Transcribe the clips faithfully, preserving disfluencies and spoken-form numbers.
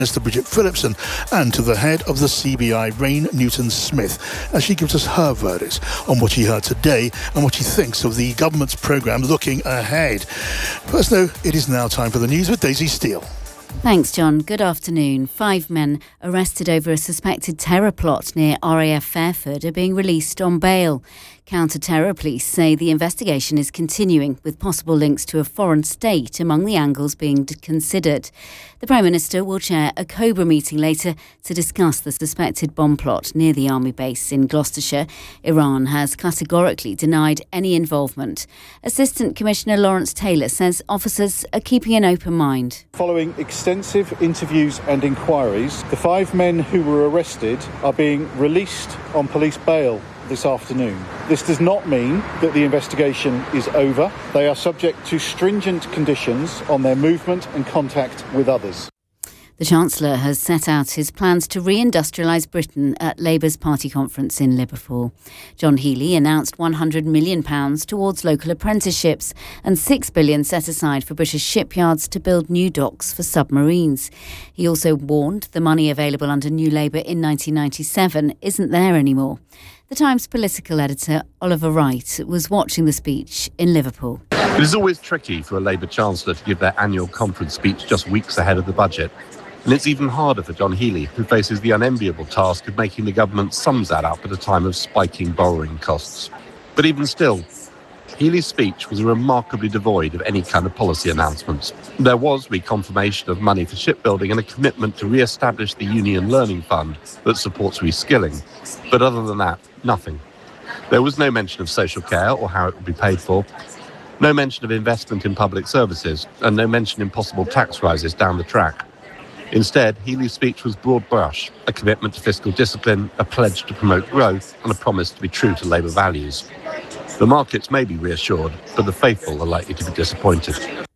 Minister Bridget Phillipson and to the head of the C B I, Rain Newton-Smith, as she gives us her verdict on what she heard today and what she thinks of the government's programme looking ahead. First, though, it is now time for the news with Daisy Steele. Thanks, John. Good afternoon. Five men arrested over a suspected terror plot near R A F Fairford are being released on bail. Counter-terror police say the investigation is continuing, with possible links to a foreign state among the angles being considered. The Prime Minister will chair a COBRA meeting later to discuss the suspected bomb plot near the army base in Gloucestershire. Iran has categorically denied any involvement. Assistant Commissioner Lawrence Taylor says officers are keeping an open mind. Following extensive interviews and inquiries, the five men who were arrested are being released on police bail this afternoon. This does not mean that the investigation is over. They are subject to stringent conditions on their movement and contact with others. The Chancellor has set out his plans to re-industrialise Britain at Labour's party conference in Liverpool. John Healey announced one hundred million pounds towards local apprenticeships and six billion pounds set aside for British shipyards to build new docks for submarines. He also warned the money available under New Labour in nineteen ninety-seven isn't there anymore. The Times political editor Oliver Wright was watching the speech in Liverpool. It is always tricky for a Labour Chancellor to give their annual conference speech just weeks ahead of the budget. And it's even harder for John Healey, who faces the unenviable task of making the government sums that up at a time of spiking borrowing costs. But even still, Healey's speech was remarkably devoid of any kind of policy announcements. There was reconfirmation of money for shipbuilding and a commitment to re-establish the Union Learning Fund that supports reskilling. But other than that, nothing. There was no mention of social care or how it would be paid for, no mention of investment in public services, and no mention in possible tax rises down the track. Instead, Healey's speech was broad brush, a commitment to fiscal discipline, a pledge to promote growth, and a promise to be true to Labour values. The markets may be reassured, but the faithful are likely to be disappointed.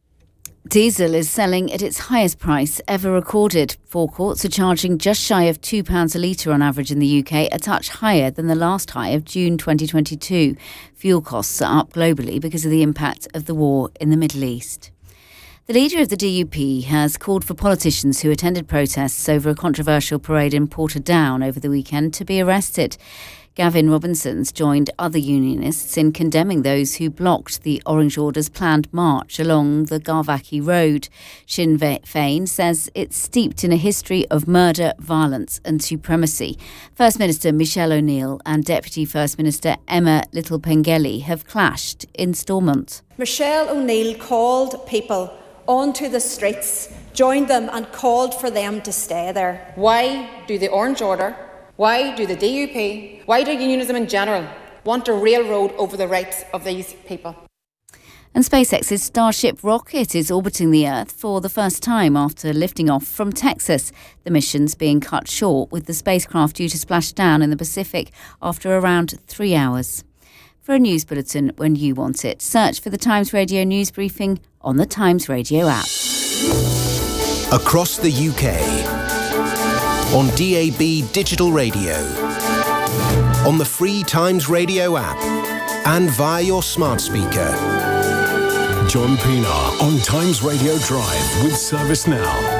Diesel is selling at its highest price ever recorded. Forecourts are charging just shy of two pounds a litre on average in the U K, a touch higher than the last high of June twenty twenty-two. Fuel costs are up globally because of the impact of the war in the Middle East. The leader of the D U P has called for politicians who attended protests over a controversial parade in Portadown over the weekend to be arrested. Gavin Robinson's joined other unionists in condemning those who blocked the Orange Order's planned march along the Garvachy Road. Sinn Féin says it's steeped in a history of murder, violence and supremacy. First Minister Michelle O'Neill and Deputy First Minister Emma Little-Pengelly have clashed in Stormont. Michelle O'Neill called people onto the streets, joined them and called for them to stay there. Why do the Orange Order, why do the D U P, why do unionism in general want to railroad over the rights of these people? And SpaceX's Starship rocket is orbiting the Earth for the first time after lifting off from Texas. The mission's being cut short, with the spacecraft due to splash down in the Pacific after around three hours. For a news bulletin when you want it, search for the Times Radio News Briefing on the Times Radio app. Across the U K, on D A B digital radio, on the free Times Radio app, and via your smart speaker. John Pienaar on Times Radio Drive with ServiceNow.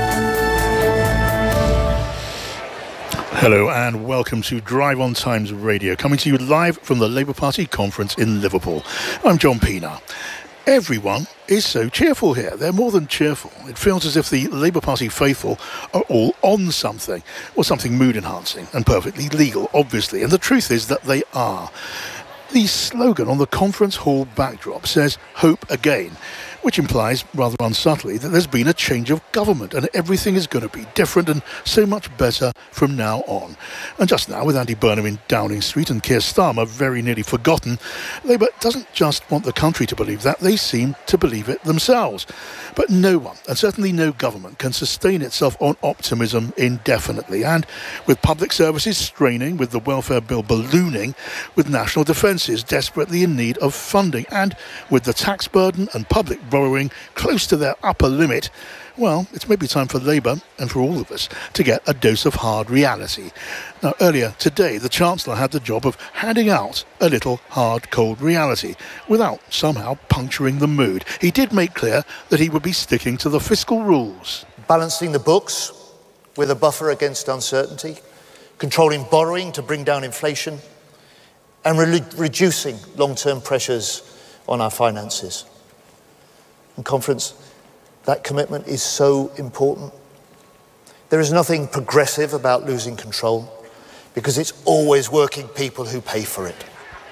Hello and welcome to Drive on Times Radio, coming to you live from the Labour Party conference in Liverpool. I'm John Pienaar. Everyone is so cheerful here. They're more than cheerful. It feels as if the Labour Party faithful are all on something, or something mood-enhancing and perfectly legal, obviously. And the truth is that they are. The slogan on the conference hall backdrop says, "Hope Again," which implies, rather unsubtly, that there's been a change of government and everything is going to be different and so much better from now on. And just now, with Andy Burnham in Downing Street and Keir Starmer very nearly forgotten, Labour doesn't just want the country to believe that, they seem to believe it themselves. But no one, and certainly no government, can sustain itself on optimism indefinitely. And with public services straining, with the welfare bill ballooning, with national defences desperately in need of funding, and with the tax burden and public borrowing close to their upper limit, well, it's maybe time for Labour, and for all of us, to get a dose of hard reality. Now, earlier today, the Chancellor had the job of handing out a little hard, cold reality, without somehow puncturing the mood. He did make clear that he would be sticking to the fiscal rules. Balancing the books, with a buffer against uncertainty, controlling borrowing to bring down inflation, and re- reducing long-term pressures on our finances. And Conference, that commitment is so important. There is nothing progressive about losing control, because it's always working people who pay for it.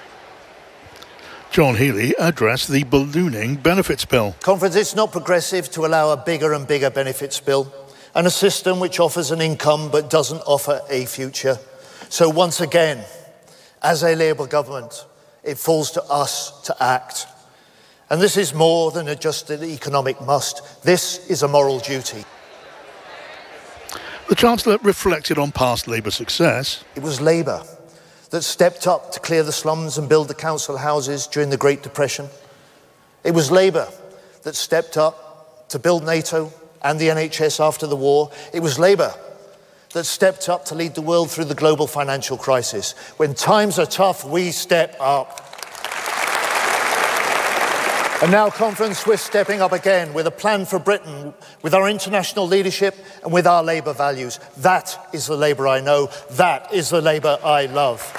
John Healey addressed the ballooning benefits bill. Conference, it's not progressive to allow a bigger and bigger benefits bill and a system which offers an income but doesn't offer a future. So once again, as a Labour government, it falls to us to act. And this is more than a just an economic must. This is a moral duty. The Chancellor reflected on past Labour success. It was Labour that stepped up to clear the slums and build the council houses during the Great Depression. It was Labour that stepped up to build NATO and the N H S after the war. It was Labour that stepped up to lead the world through the global financial crisis. When times are tough, we step up. And now, Conference, we're stepping up again with a plan for Britain, with our international leadership and with our Labour values. That is the Labour I know. That is the Labour I love.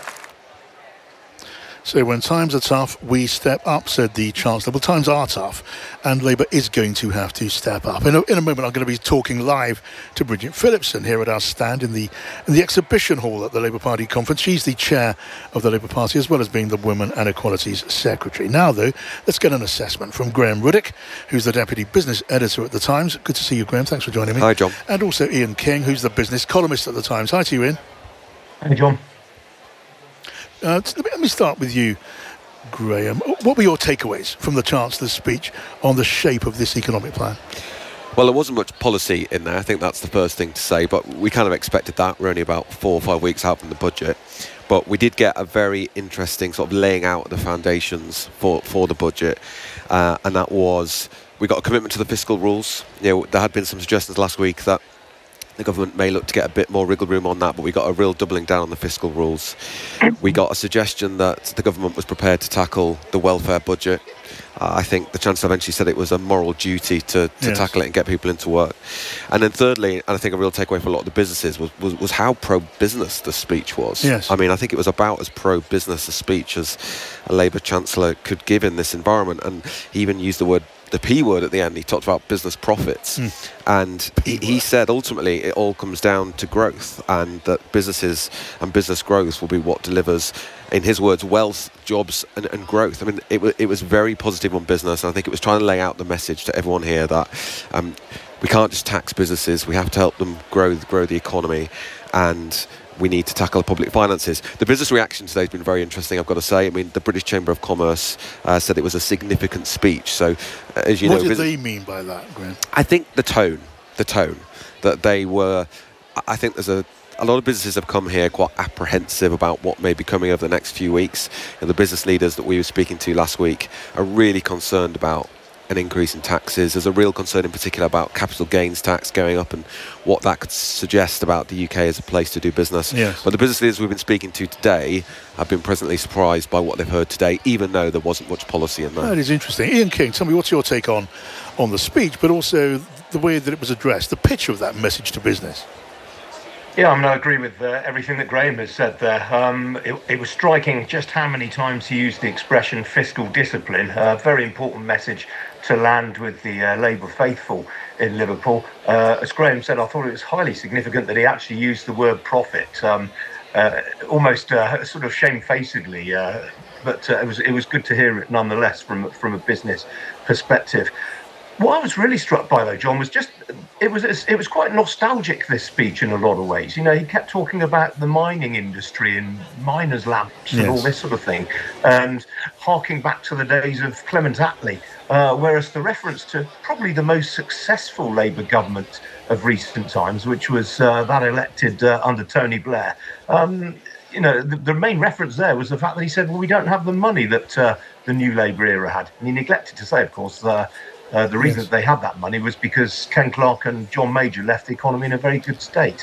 So when times are tough, we step up, said the Chancellor. Well, times are tough, and Labour is going to have to step up. In a, in a moment, I'm going to be talking live to Bridget Phillipson here at our stand in the in the exhibition hall at the Labour Party conference. She's the chair of the Labour Party, as well as being the Women and Equalities Secretary. Now, though, let's get an assessment from Graham Ruddick, who's the Deputy Business Editor at The Times. Good to see you, Graham. Thanks for joining me. Hi, John. And also Ian King, who's the business columnist at The Times. Hi to you, Ian. Hi, John. Uh, let me start with you, Graham. What were your takeaways from the Chancellor's speech on the shape of this economic plan? Well, there wasn't much policy in there. I think that's the first thing to say, but we kind of expected that. We're only about four or five weeks out from the budget. But we did get a very interesting sort of laying out of the foundations for, for the budget, uh, and that was, we got a commitment to the fiscal rules. You know, there had been some suggestions last week that the government may look to get a bit more wriggle room on that, but we got a real doubling down on the fiscal rules. We got a suggestion that the government was prepared to tackle the welfare budget. Uh, I think the Chancellor eventually said it was a moral duty to, to yes. tackle it and get people into work. And then thirdly, and I think a real takeaway for a lot of the businesses was, was, was how pro-business the speech was. Yes. I mean, I think it was about as pro-business a speech as a Labour Chancellor could give in this environment. And he even used the word the P word at the end. He talked about business profits. Mm. And he, he said ultimately it all comes down to growth, and that businesses and business growth will be what delivers, in his words, wealth, jobs and, and growth. I mean, it, w- it was very positive on business, and I think it was trying to lay out the message to everyone here that um, we can't just tax businesses, we have to help them grow, grow the economy, and we need to tackle the public finances. The business reaction today has been very interesting, I've got to say. I mean, the British Chamber of Commerce uh, said it was a significant speech. So, uh, as you what know... What did bus- they mean by that, Graham? I think the tone, the tone, that they were... I think there's a... A lot of businesses have come here quite apprehensive about what may be coming over the next few weeks. And the business leaders that we were speaking to last week are really concerned about an increase in taxes. There's a real concern in particular about capital gains tax going up and what that could suggest about the U K as a place to do business. Yes. But the business leaders we've been speaking to today have been pleasantly surprised by what they've heard today, even though there wasn't much policy in there. That is interesting. Ian King, tell me, what's your take on, on the speech, but also the way that it was addressed, the pitch of that message to business? Yeah, I mean, I agree with uh, everything that Graham has said there. Um, it, it was striking just how many times he used the expression fiscal discipline, a very important message to land with the uh, Labour faithful in Liverpool. Uh, as Graham said, I thought it was highly significant that he actually used the word profit, um, uh, almost uh, sort of shamefacedly, uh, but uh, it was it was good to hear it nonetheless from from a business perspective. What I was really struck by, though, John, was just it was it was quite nostalgic, this speech, in a lot of ways. You know, he kept talking about the mining industry and miners' lamps and yes. all this sort of thing, and harking back to the days of Clement Attlee, uh, whereas the reference to probably the most successful Labour government of recent times, which was uh, that elected uh, under Tony Blair, um, you know, the, the main reference there was the fact that he said, well, we don't have the money that uh, the new Labour era had. And he neglected to say, of course, uh, Uh, the reason yes. that they had that money was because Ken Clarke and John Major left the economy in a very good state.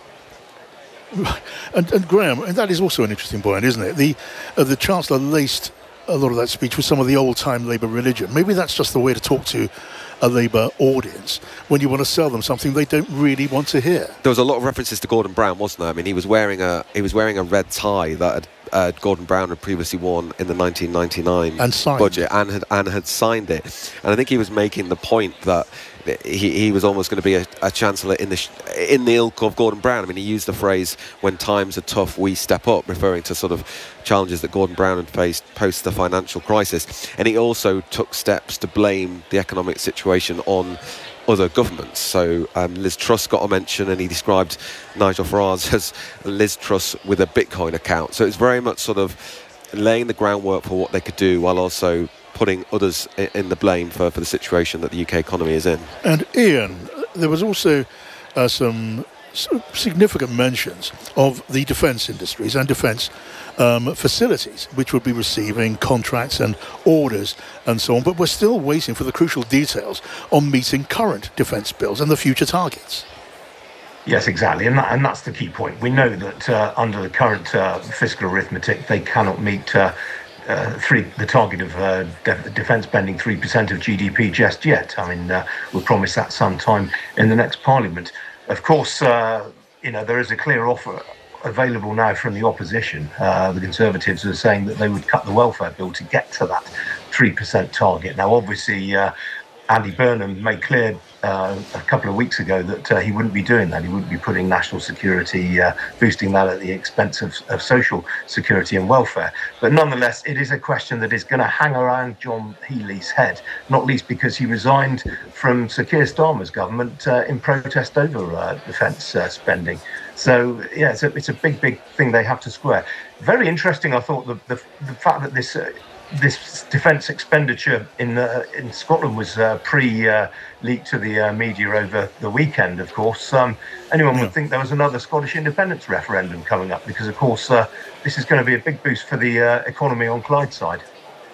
And, and Graham, and that is also an interesting point, isn't it? The uh, the Chancellor laced a lot of that speech with some of the old-time Labour religion. Maybe that's just the way to talk to a Labour audience when you want to sell them something they don't really want to hear. There was a lot of references to Gordon Brown, wasn't there? I mean, he was wearing a he was wearing a red tie that had, uh, Gordon Brown had previously worn in the nineteen ninety-nine and budget and had and had signed it. And I think he was making the point that he, he was almost going to be a, a chancellor in the sh- in the ilk of Gordon Brown. I mean, he used the phrase "when times are tough, we step up," referring to sort of challenges that Gordon Brown had faced post the financial crisis. And he also took steps to blame the economic situation on other governments. So um, Liz Truss got a mention, and he described Nigel Farage as Liz Truss with a Bitcoin account. So it's very much sort of laying the groundwork for what they could do, while also putting others in the blame for, for the situation that the U K economy is in. And Ian, there was also uh, some significant mentions of the defence industries and defence um, facilities, which would be receiving contracts and orders and so on, but we're still waiting for the crucial details on meeting current defence bills and the future targets. Yes, exactly, and, that, and that's the key point. We know that uh, under the current uh, fiscal arithmetic, they cannot meet uh, Uh, three, the target of uh, de- defence spending three percent of G D P just yet. I mean, uh, we'll promise that sometime in the next Parliament. Of course, uh, you know, there is a clear offer available now from the opposition. Uh, the Conservatives are saying that they would cut the welfare bill to get to that three percent target. Now, obviously, uh, Andy Burnham made clear uh, a couple of weeks ago that uh, he wouldn't be doing that. He wouldn't be putting national security, uh, boosting that at the expense of, of social security and welfare. But nonetheless, it is a question that is going to hang around John Healey's head, not least because he resigned from Sir Keir Starmer's government uh, in protest over uh, defence uh, spending. So, yeah, it's a, it's a big, big thing they have to square. Very interesting, I thought, the, the, the fact that this... Uh, This defence expenditure in uh, in Scotland was uh, pre-leaked uh, to the uh, media over the weekend, of course. Um, anyone yeah. would think there was another Scottish independence referendum coming up because, of course, uh, this is going to be a big boost for the uh, economy on Clydeside.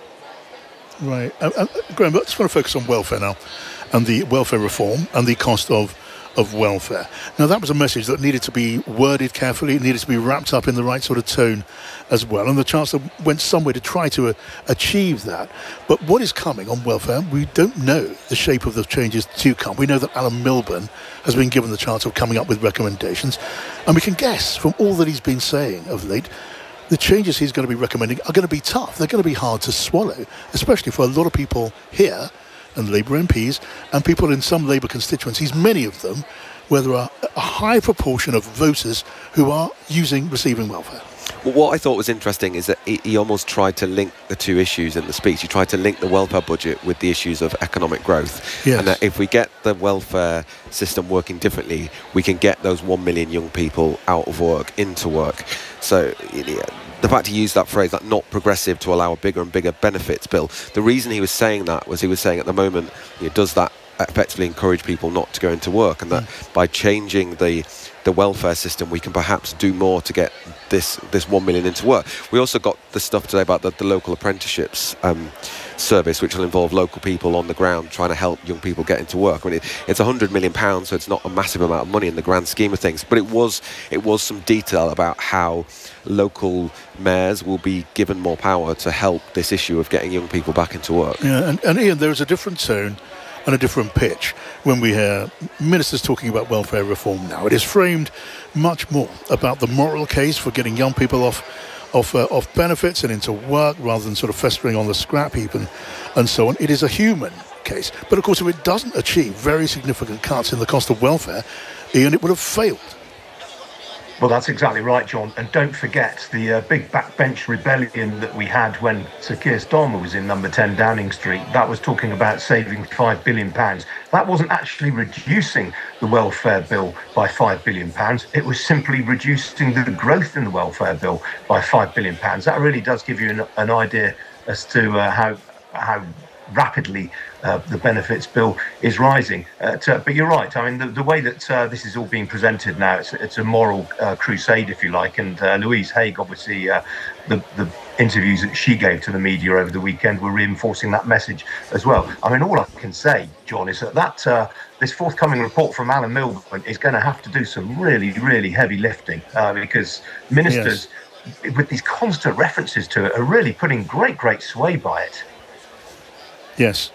Right. Uh, uh, Graham, I just want to focus on welfare now and the welfare reform and the cost of of welfare. Now, that was a message that needed to be worded carefully. It needed to be wrapped up in the right sort of tone as well. And the Chancellor went somewhere to try to uh, achieve that. But what is coming on welfare, we don't know the shape of the changes to come. We know that Alan Milburn has been given the chance of coming up with recommendations. And we can guess from all that he's been saying of late, the changes he's going to be recommending are going to be tough. They're going to be hard to swallow, especially for a lot of people here and Labour M Ps and people in some Labour constituencies, many of them, where there are a high proportion of voters who are using, receiving welfare. Well, what I thought was interesting is that he, he almost tried to link the two issues in the speech. He tried to link the welfare budget with the issues of economic growth. Yes. And that if we get the welfare system working differently, we can get those one million young people out of work into work. So the fact he used that phrase, that not progressive to allow a bigger and bigger benefits bill, the reason he was saying that was he was saying at the moment, you know, does that effectively encourage people not to go into work, and that mm. by changing the the welfare system we can perhaps do more to get this this one million into work. We also got the stuff today about the, the local apprenticeships um, service, which will involve local people on the ground trying to help young people get into work. I mean, it, it's one hundred million pounds, so it's not a massive amount of money in the grand scheme of things, but it was it was some detail about how local mayors will be given more power to help this issue of getting young people back into work. Yeah, and, and Ian, there is a different tone and a different pitch when we hear ministers talking about welfare reform now. It is framed much more about the moral case for getting young people off off, uh, off benefits and into work rather than sort of festering on the scrap heap and, and so on. It is a human case. But of course, if it doesn't achieve very significant cuts in the cost of welfare, Ian, it would have failed. Well, that's exactly right, John. And don't forget the uh, big backbench rebellion that we had when Sir Keir Starmer was in number ten Downing Street. That was talking about saving five billion pounds. That wasn't actually reducing the welfare bill by five billion pounds. It was simply reducing the growth in the welfare bill by five billion pounds. That really does give you an, an idea as to uh, how how rapidly uh, the benefits bill is rising. Uh, to, but you're right. I mean, the, the way that uh, this is all being presented now, it's, it's a moral uh, crusade, if you like. And uh, Louise Haigh, obviously, uh, the, the interviews that she gave to the media over the weekend were reinforcing that message as well. I mean, all I can say, John, is that, that uh, this forthcoming report from Alan Milburn is going to have to do some really, really heavy lifting uh, because ministers, yes, with these constant references to it, are really putting great, great sway by it. Yes.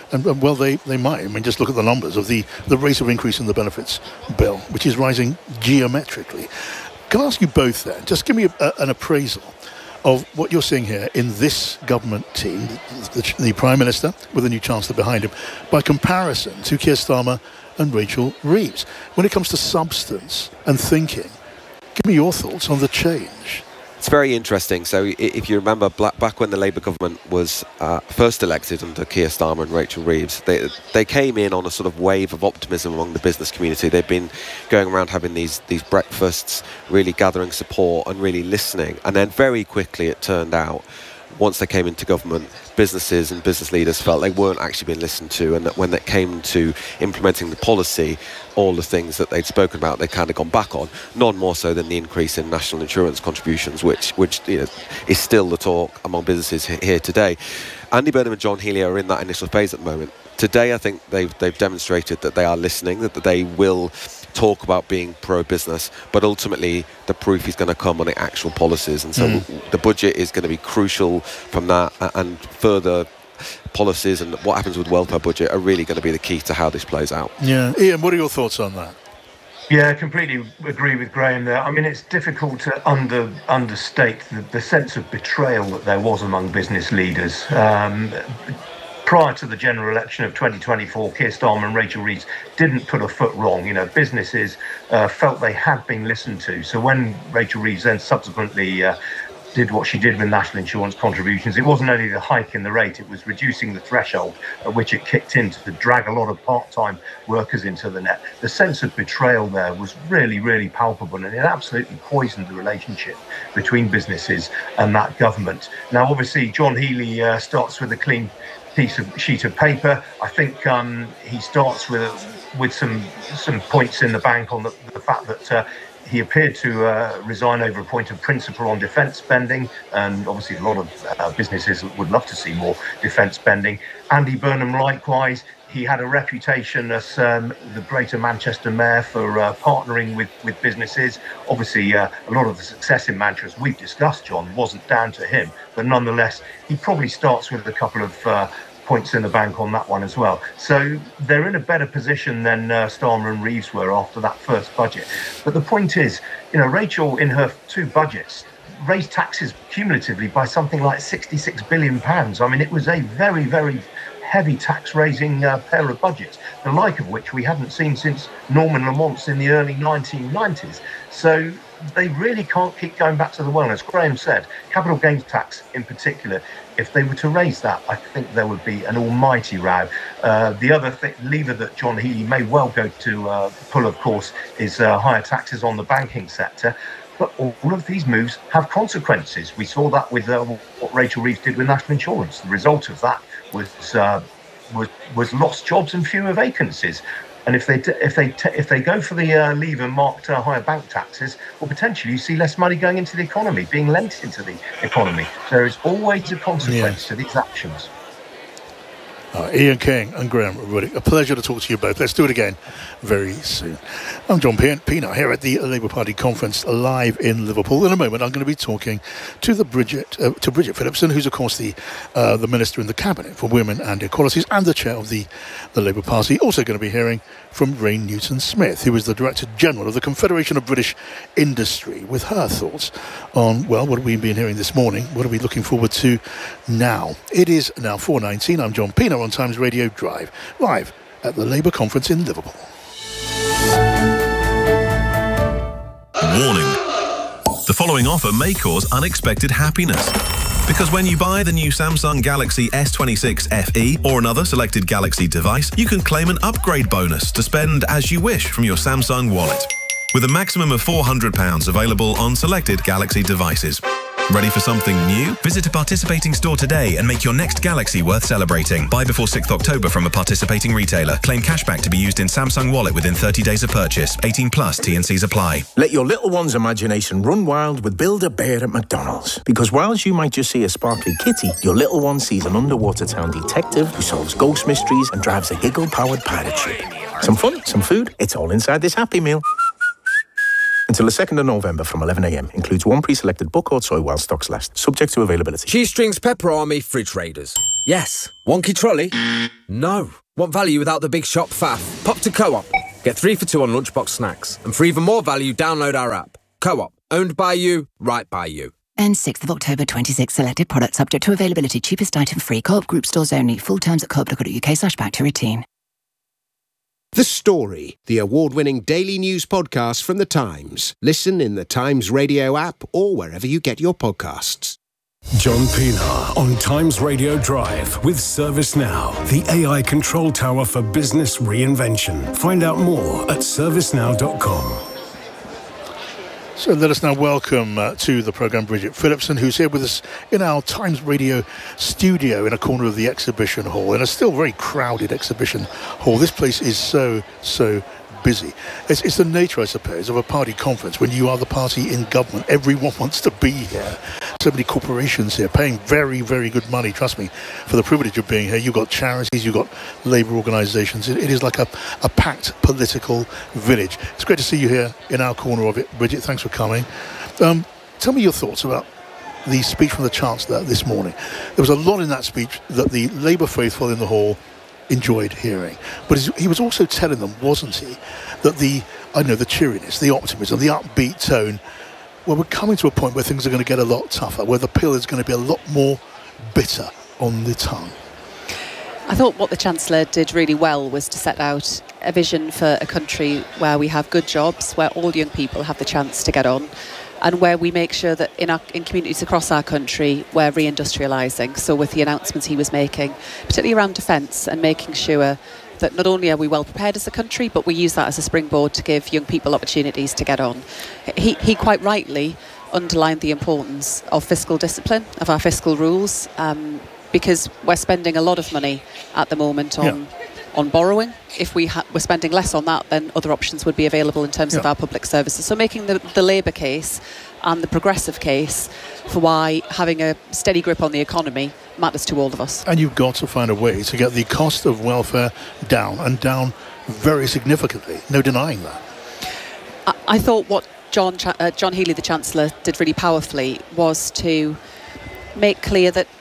And, and well, they, they might. I mean, just look at the numbers of the, the rate of increase in the benefits bill, which is rising geometrically. Can I ask you both then, just give me a, a, an appraisal of what you're seeing here in this government team, the, the, the Prime Minister with the new Chancellor behind him, by comparison to Keir Starmer and Rachel Reeves. When it comes to substance and thinking, give me your thoughts on the change. It's very interesting. So if you remember, back when the Labour government was uh, first elected under Keir Starmer and Rachel Reeves, they they came in on a sort of wave of optimism among the business community. They've been going around having these these breakfasts, really gathering support and really listening. And then very quickly it turned out, once they came into government, businesses and business leaders felt they weren't actually being listened to, and that when it came to implementing the policy, all the things that they'd spoken about, they'd kind of gone back on, none more so than the increase in national insurance contributions, which which you know, is still the talk among businesses here today. Andy Burnham and John Healey are in that initial phase at the moment. Today, I think they've they've demonstrated that they are listening, that they will talk about being pro-business, but ultimately the proof is going to come on the actual policies, and so mm. the budget is going to be crucial from that, and further policies and what happens with welfare budget are really going to be the key to how this plays out. Yeah, Ian, what are your thoughts on that? Yeah, I completely agree with Graham there. I mean, it's difficult to under understate the, the sense of betrayal that there was among business leaders. Um, Prior to the general election of twenty twenty-four, Keir Starmer and Rachel Reeves didn't put a foot wrong. You know, businesses uh, felt they had been listened to. So when Rachel Reeves then subsequently uh, did what she did with national insurance contributions, it wasn't only the hike in the rate, it was reducing the threshold at which it kicked in to drag a lot of part-time workers into the net. The sense of betrayal there was really, really palpable, and it absolutely poisoned the relationship between businesses and that government. Now, obviously, John Healey uh, starts with a clean piece of sheet of paper. I think um, he starts with with some some points in the bank on the, the fact that uh, he appeared to uh, resign over a point of principle on defence spending, and obviously a lot of uh, businesses would love to see more defence spending. Andy Burnham, likewise, he had a reputation as um, the Greater Manchester Mayor for uh, partnering with, with businesses. Obviously, uh, a lot of the success in Manchester, as we've discussed, John, wasn't down to him. But nonetheless, he probably starts with a couple of uh, points in the bank on that one as well. So they're in a better position than uh, Starmer and Reeves were after that first budget. But the point is, you know, Rachel, in her two budgets, raised taxes cumulatively by something like sixty-six billion pounds. I mean, it was a very, very heavy tax-raising uh, pair of budgets, the like of which we hadn't seen since Norman Lamont's in the early nineteen nineties. So they really can't keep going back to the well. As Graham said, capital gains tax in particular, if they were to raise that, I think there would be an almighty row. Uh, the other th- lever that John Healey may well go to uh, pull, of course, is uh, higher taxes on the banking sector. But all of these moves have consequences. We saw that with uh, what Rachel Reeves did with national insurance. The result of that was uh, was, was lost jobs and fewer vacancies. And if they t- if they t- if they go for the uh, lever marked uh, higher bank taxes, well, potentially you see less money going into the economy, being lent into the economy. There is always a consequence yeah. to these actions. Uh, Ian King and Graham Ruddick, a pleasure to talk to you both. Let's do it again very soon. I'm John Pienaar here at the Labour Party conference live in Liverpool. In a moment, I'm going to be talking to the Bridget uh, to Bridget Phillipson, who's of course the uh, the Minister in the Cabinet for Women and Equalities and the Chair of the, the Labour Party. Also going to be hearing from Rain Newton-Smith, who is the Director General of the Confederation of British Industry, with her thoughts on, well, what have we been hearing this morning? What are we looking forward to now? It is now four nineteen. I'm John Pienaar on Times Radio Drive, live at the Labour conference in Liverpool. Warning. The following offer may cause unexpected happiness. Because when you buy the new Samsung Galaxy S twenty-six F E or another selected Galaxy device, you can claim an upgrade bonus to spend as you wish from your Samsung wallet, with a maximum of four hundred pounds available on selected Galaxy devices. Ready for something new? Visit a participating store today and make your next Galaxy worth celebrating. Buy before sixth October from a participating retailer. Claim cashback to be used in Samsung Wallet within thirty days of purchase. eighteen plus, T and C's apply. Let your little one's imagination run wild with Build-A-Bear at McDonald's. Because whilst you might just see a sparkly kitty, your little one sees an underwater town detective who solves ghost mysteries and drives a giggle-powered pirate ship. Some fun, some food, it's all inside this Happy Meal. Until the second of November from eleven a.m. Includes one pre-selected book or toy while stocks last. Subject to availability. G-Strings Pepper Army Fridge Raiders. Yes. Wonky trolley? No. Want value without the big shop faff? Pop to Co-op. Get three for two on lunchbox snacks. And for even more value, download our app. Co-op. Owned by you, right by you. And sixth of October twenty-six. Selected products subject to availability. Cheapest item free. Co-op group stores only. Full terms at co op dot co dot uk slash back to routine. The Story, the award-winning daily news podcast from The Times. Listen in the Times Radio app or wherever you get your podcasts. John Pienaar on Times Radio Drive with ServiceNow, the A I control tower for business reinvention. Find out more at service now dot com. So let us now welcome uh, to the programme Bridget Phillipson, who's here with us in our Times Radio studio in a corner of the exhibition hall, in a still very crowded exhibition hall. This place is so, so busy. It's, it's the nature, I suppose, of a party conference. When you are the party in government, everyone wants to be here. So many corporations here paying very, very good money, trust me, for the privilege of being here. You've got charities, you've got labour organisations. It, it is like a, a packed political village. It's great to see you here in our corner of it. Bridget, thanks for coming. Um, tell me your thoughts about the speech from the Chancellor this morning. There was a lot in that speech that the Labour faithful in the hall enjoyed hearing, but he was also telling them, wasn't he, that the I know the cheeriness, the optimism, the upbeat tone, well, we're coming to a point where things are going to get a lot tougher, where the pill is going to be a lot more bitter on the tongue. I thought what the Chancellor did really well was to set out a vision for a country where we have good jobs, where all young people have the chance to get on, and where we make sure that in our in communities across our country we're reindustrialising. So with the announcements he was making, particularly around defence, and making sure that not only are we well prepared as a country, but we use that as a springboard to give young people opportunities to get on. He, he quite rightly underlined the importance of fiscal discipline, of our fiscal rules, um, because we're spending a lot of money at the moment on yeah. on borrowing. If we ha- were spending less on that, then other options would be available in terms yeah. of our public services. So making the, the Labour case and the progressive case for why having a steady grip on the economy matters to all of us. And you've got to find a way to get the cost of welfare down, and down very significantly. No denying that. I, I thought what John, Ch- uh, John Healey, the Chancellor, did really powerfully was to make clear that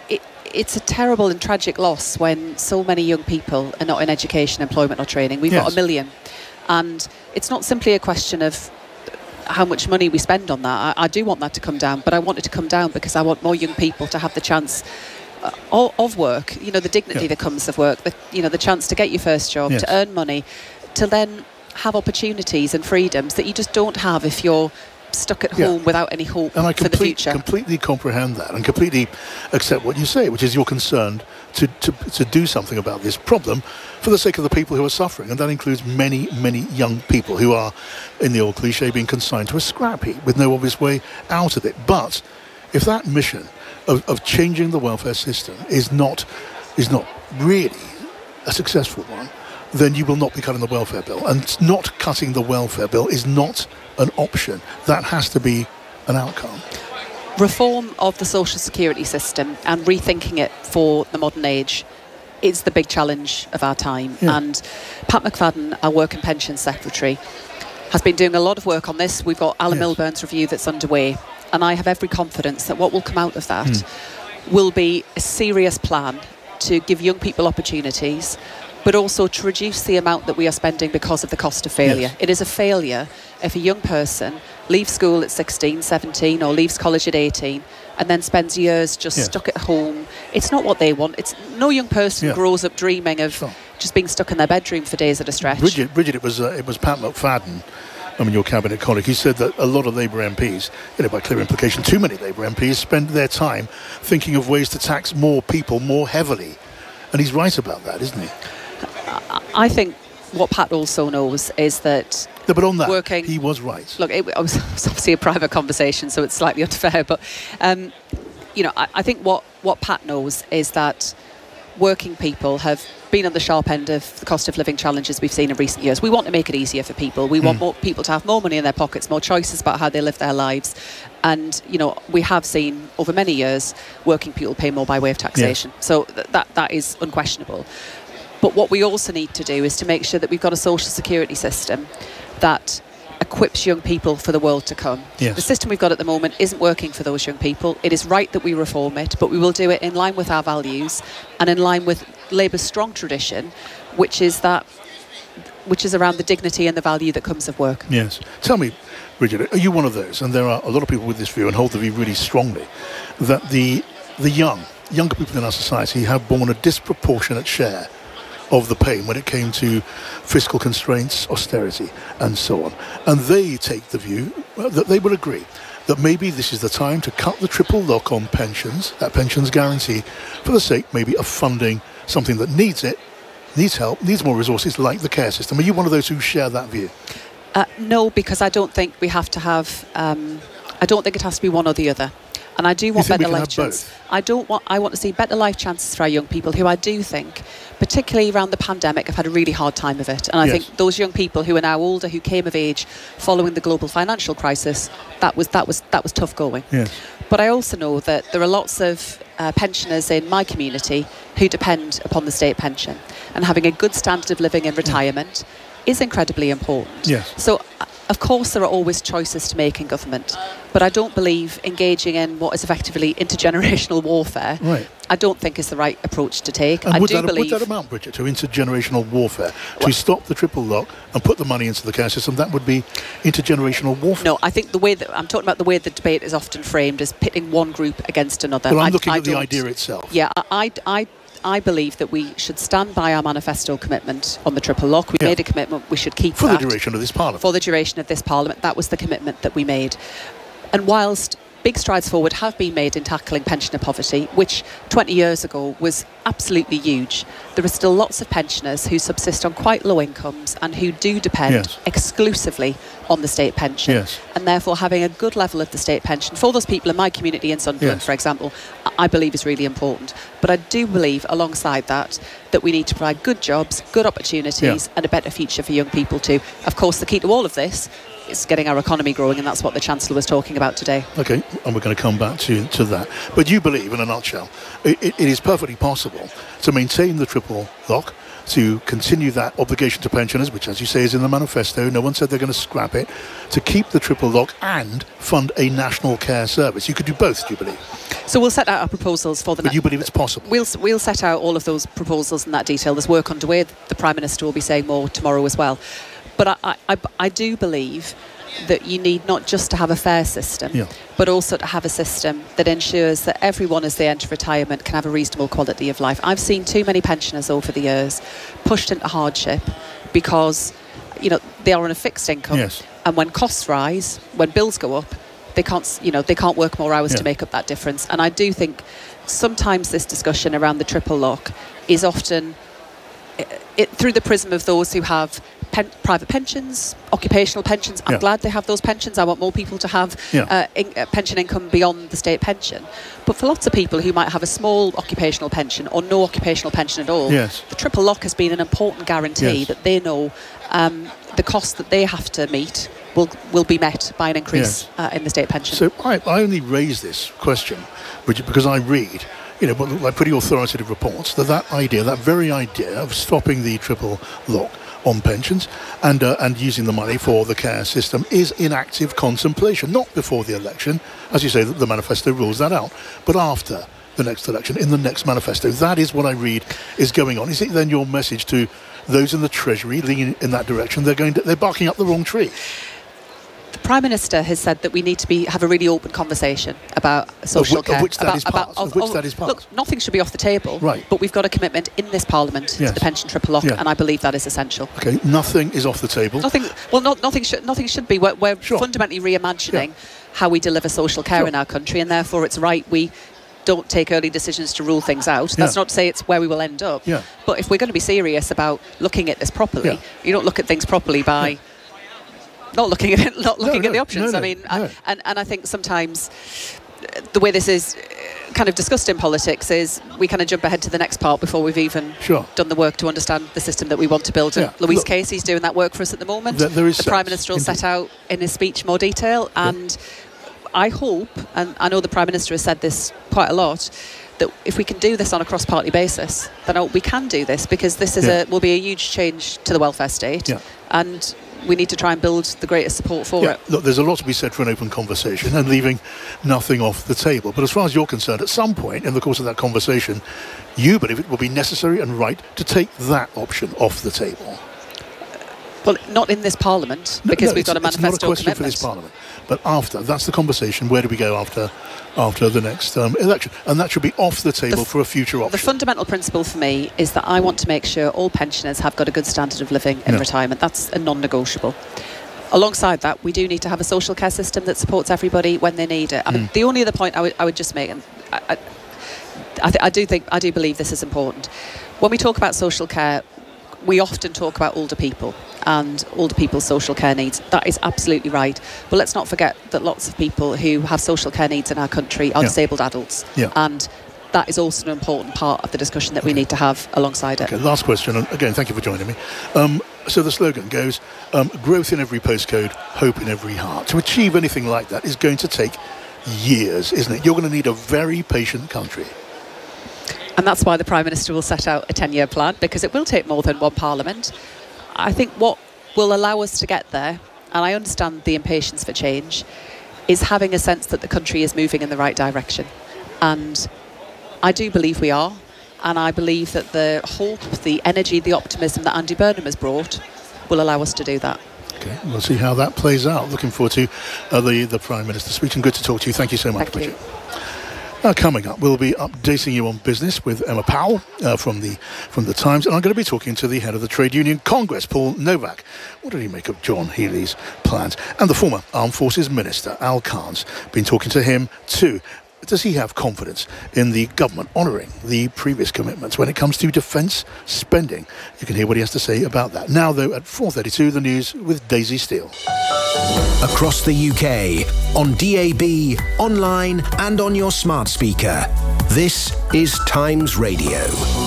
it's a terrible and tragic loss when so many young people are not in education, employment or training. We've yes. got a million. And it's not simply a question of how much money we spend on that. I, I do want that to come down, but I want it to come down because I want more young people to have the chance uh, of, of work, you know, the dignity yeah. that comes of work, the, you know, the chance to get your first job, yes. to earn money, to then have opportunities and freedoms that you just don't have if you're stuck at home yeah. without any hope and I for the future. completely comprehend that and completely accept what you say, which is you're concerned to, to, to do something about this problem for the sake of the people who are suffering, and that includes many, many young people who are, in the old cliche, being consigned to a scrap heap with no obvious way out of it. But if that mission of, of changing the welfare system is not is not really a successful one, then you will not be cutting the welfare bill. And not cutting the welfare bill is not an option. That has to be an outcome. Reform of the social security system and rethinking it for the modern age is the big challenge of our time. Yeah. And Pat McFadden, our Work and Pensions Secretary, has been doing a lot of work on this. We've got Alan yes. Milburn's review that's underway, and I have every confidence that what will come out of that mm. will be a serious plan to give young people opportunities, but also to reduce the amount that we are spending because of the cost of failure. Yes. It is a failure if a young person leaves school at sixteen, seventeen, or leaves college at eighteen and then spends years just yes. stuck at home. It's not what they want. It's no young person yeah. grows up dreaming of sure. just being stuck in their bedroom for days at a stretch. Bridget, Bridget it was uh, it was Pat McFadden, I mean your cabinet colleague, he said that a lot of Labour M Ps, you know, by clear implication, too many Labour M Ps spend their time thinking of ways to tax more people more heavily. And he's right about that, isn't he? I think what Pat also knows is that no, but on that, working, he was right. Look, it, it was obviously a private conversation, so it's slightly unfair, but um, you know, I, I think what, what Pat knows is that working people have been on the sharp end of the cost of living challenges we've seen in recent years. We want to make it easier for people. We mm. want more people to have more money in their pockets, more choices about how they live their lives. And, you know, we have seen over many years working people pay more by way of taxation. Yeah. So th- that that is unquestionable. But what we also need to do is to make sure that we've got a social security system that equips young people for the world to come. Yes. The system we've got at the moment isn't working for those young people. It is right that we reform it, but we will do it in line with our values and in line with Labour's strong tradition, which is that which is around the dignity and the value that comes of work. Yes. Tell me, Bridget, are you one of those, and there are a lot of people with this view and hold the view really strongly, that the the young, younger people in our society have borne a disproportionate share of the pain when it came to fiscal constraints, austerity, and so on. And they take the view that they will agree that maybe this is the time to cut the triple lock on pensions, that pensions guarantee, for the sake maybe of funding something that needs it, needs help, needs more resources, like the care system. Are you one of those who share that view? Uh, no, because I don't think we have to have, um, I don't think it has to be one or the other. And I do want better life chances. I don't want. I want to see better life chances for our young people, who I do think, particularly around the pandemic, have had a really hard time of it. And I yes. think those young people who are now older, who came of age following the global financial crisis, that was that was that was tough going. Yes. But I also know that there are lots of uh, pensioners in my community who depend upon the state pension, and having a good standard of living in retirement yeah. is incredibly important. Yes. So, of course, there are always choices to make in government, but I don't believe engaging in what is effectively intergenerational warfare. Right. I don't think is the right approach to take. And I would, do that, believe would that amount, Bridget, to intergenerational warfare? To well, stop the triple lock and put the money into the care system, that would be intergenerational warfare? No, I think the way that I'm talking about, the way the debate is often framed as pitting one group against another. Well, I'm I, looking I at the idea itself. Yeah, I, I, I I believe that we should stand by our manifesto commitment on the triple lock. We yeah. made a commitment, we should keep for that. For the duration of this Parliament. For the duration of this Parliament. That was the commitment that we made. And whilst big strides forward have been made in tackling pensioner poverty, which twenty years ago was absolutely huge, there are still lots of pensioners who subsist on quite low incomes and who do depend yes. exclusively on the state pension. Yes. And therefore having a good level of the state pension for those people in my community in Sunderland, yes. for example, I believe is really important. But I do believe alongside that that we need to provide good jobs, good opportunities yeah. and a better future for young people too. Of course, the key to all of this is getting our economy growing, and that's what the Chancellor was talking about today. OK, and we're going to come back to, to that. But you believe, in a nutshell, it, it, it is perfectly possible to maintain the triple lock, to continue that obligation to pensioners, which, as you say, is in the manifesto. No one said they're going to scrap it, to keep the triple lock and fund a national care service. You could do both, do you believe? So we'll set out our proposals for the... But you believe it's possible? We'll, we'll set out all of those proposals in that detail. There's work underway. The Prime Minister will be saying more tomorrow as well. But I, I, I do believe that you need not just to have a fair system, yeah. but also to have a system that ensures that everyone, as they enter retirement, can have a reasonable quality of life. I've seen too many pensioners over the years pushed into hardship because, you know, they are on a fixed income, yes. and when costs rise, when bills go up, they can't, you know, they can't work more hours yeah. to make up that difference. And I do think sometimes this discussion around the triple lock is often it, it, through the prism of those who have Pen, private pensions, occupational pensions. I'm yeah. glad they have those pensions. I want more people to have yeah. uh, in, uh, pension income beyond the state pension. But for lots of people who might have a small occupational pension or no occupational pension at all, yes. the triple lock has been an important guarantee yes. that they know um, the cost that they have to meet will will be met by an increase yes. uh, in the state pension. So I, I only raise this question, Bridget, because I read, you know, like pretty authoritative reports that that idea, that very idea of stopping the triple lock on pensions and uh, and using the money for the care system is in active contemplation, not before the election, as you say, the, the manifesto rules that out, but after the next election, in the next manifesto. That is what I read is going on. Is it then your message to those in the Treasury leaning in that direction? They're going to, they're barking up the wrong tree. The Prime Minister has said that we need to be have a really open conversation about social of, care. Of which that about, is part. About, of, of which of, that is part. Look, nothing should be off the table. Right. But we've got a commitment in this Parliament yes. to the pension triple lock, yeah. and I believe that is essential. Okay, nothing is off the table. Nothing. Well, not, nothing should. Nothing should be. We're, we're sure. fundamentally reimagining yeah. how we deliver social care sure. in our country, and therefore it's right we don't take early decisions to rule things out. That's yeah. not to say it's where we will end up. Yeah. But if we're going to be serious about looking at this properly, yeah. you don't look at things properly by. Yeah. Not looking at it, not looking no, at the no, options. no, no, I mean, no. I, and and I think sometimes the way this is kind of discussed in politics is we kind of jump ahead to the next part before we've even sure. done the work to understand the system that we want to build. Yeah. And Louise Look, Casey's doing that work for us at the moment. There, there is the sense. Prime Minister will Indeed. set out in his speech more detail, and yeah. I hope, and I know the Prime Minister has said this quite a lot, that if we can do this on a cross-party basis, then we can do this, because this is yeah. a will be a huge change to the welfare state, yeah. and we need to try and build the greatest support for yeah, it. Look, there's a lot to be said for an open conversation and leaving nothing off the table. But as far as you're concerned, at some point in the course of that conversation, you believe it will be necessary and right to take that option off the table. Well, not in this Parliament, No, because no, we've got a it's manifesto not a question commitment. for this Parliament. But after, that's the conversation. Where do we go after after the next um, election? And that should be off the table The f- for a future option. The fundamental principle for me is that I want to make sure all pensioners have got a good standard of living in Yeah. retirement. That's a non-negotiable. Alongside that, we do need to have a social care system that supports everybody when they need it. I mean, Mm. the only other point I would, I would just make, and I, I, I, th- I do think, I do believe this is important. When we talk about social care, we often talk about older people and older people's social care needs. That is absolutely right. But let's not forget that lots of people who have social care needs in our country are Yeah. disabled adults. Yeah. And that is also an important part of the discussion that we need to have alongside it. Okay, last question, and again, thank you for joining me. Um, so the slogan goes, um, growth in every postcode, hope in every heart. To achieve anything like that is going to take years, isn't it? You're going to need a very patient country. And that's why the Prime Minister will set out a ten-year plan, because it will take more than one Parliament. I think what will allow us to get there, and I understand the impatience for change, is having a sense that the country is moving in the right direction. And I do believe we are. And I believe that the hope, the energy, the optimism that Andy Burnham has brought will allow us to do that. Okay, we'll see how that plays out. Looking forward to uh, the, the Prime Minister's speech, and good to talk to you. Thank you so much, Thank you. Bridget. Now, coming up, we'll be updating you on business with Emma Powell uh, from the from the Times, and I'm going to be talking to the head of the Trade Union Congress, Paul Novak. What did he make of John Healey's plans? And the former Armed Forces Minister, Al Khan's been talking to him too. Does he have confidence in the government honouring the previous commitments when it comes to defence spending? You can hear what he has to say about that. Now, though, at four thirty-two, the news with Daisy Steele. Across the U K, on D A B, online and on your smart speaker. This is Times Radio.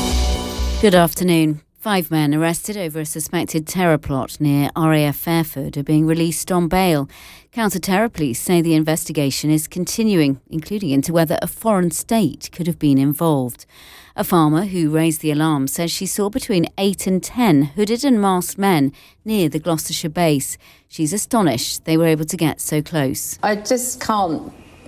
Good afternoon. Five men arrested over a suspected terror plot near R A F Fairford are being released on bail. Counter-terror police say the investigation is continuing, including into whether a foreign state could have been involved. A farmer who raised the alarm says she saw between eight and ten hooded and masked men near the Gloucestershire base. She's astonished they were able to get so close. I just can't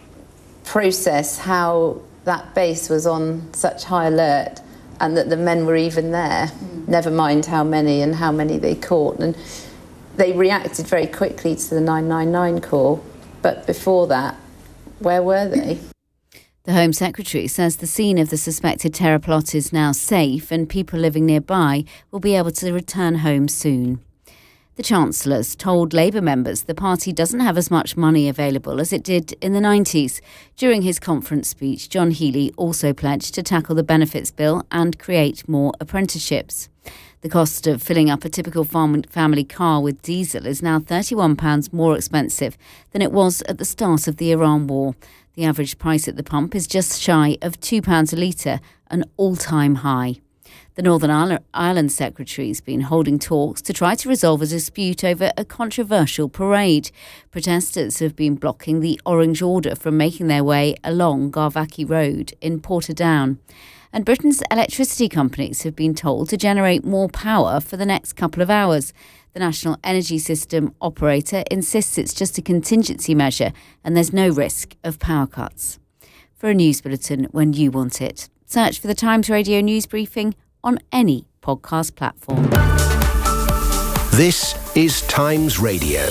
process how that base was on such high alert and that the men were even there, mm. never mind how many and how many they caught. And they reacted very quickly to the nine nine nine call, but before that, where were they? The Home Secretary says the scene of the suspected terror plot is now safe and people living nearby will be able to return home soon. The Chancellor's told Labour members the party doesn't have as much money available as it did in the nineties. During his conference speech, John Healey also pledged to tackle the benefits bill and create more apprenticeships. The cost of filling up a typical farm- family car with diesel is now thirty-one pounds more expensive than it was at the start of the Iran war. The average price at the pump is just shy of two pounds a litre, an all-time high. The Northern Ireland Secretary has been holding talks to try to resolve a dispute over a controversial parade. Protesters have been blocking the Orange Order from making their way along Garvackie Road in Portadown. And Britain's electricity companies have been told to generate more power for the next couple of hours. The National Energy System operator insists it's just a contingency measure and there's no risk of power cuts. For a news bulletin when you want it, search for the Times Radio News Briefing on any podcast platform. This is Times Radio.